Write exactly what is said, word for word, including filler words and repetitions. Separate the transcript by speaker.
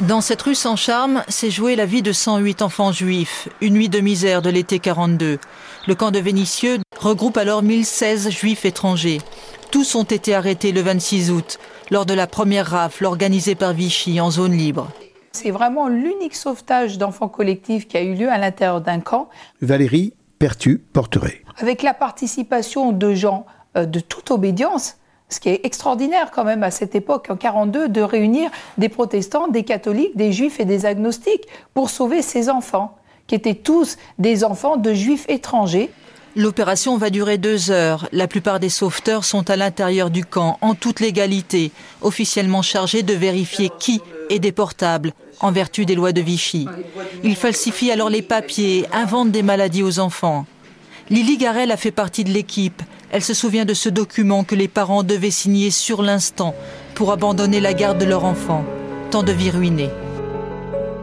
Speaker 1: Dans cette rue sans charme, s'est jouée la vie de cent huit enfants juifs, une nuit de misère de l'été quarante-deux. Le camp de Vénissieux regroupe alors mille seize juifs étrangers. Tous ont été arrêtés le vingt-six août, lors de la première rafle organisée par Vichy en zone libre.
Speaker 2: C'est vraiment l'unique sauvetage d'enfants collectifs qui a eu lieu à l'intérieur d'un camp.
Speaker 3: Valérie Pertu-Porteret.
Speaker 2: Avec la participation de gens euh, de toute obédience, ce qui est extraordinaire quand même à cette époque, en quarante-deux, de réunir des protestants, des catholiques, des juifs et des agnostiques pour sauver ces enfants, qui étaient tous des enfants de juifs étrangers.
Speaker 1: L'opération va durer deux heures. La plupart des sauveteurs sont à l'intérieur du camp, en toute légalité, officiellement chargés de vérifier qui est déportable, en vertu des lois de Vichy. Ils falsifient alors les papiers, inventent des maladies aux enfants. Lily Garel a fait partie de l'équipe. Elle se souvient de ce document que les parents devaient signer sur l'instant pour abandonner la garde de leur enfant. Tant de vies ruinées.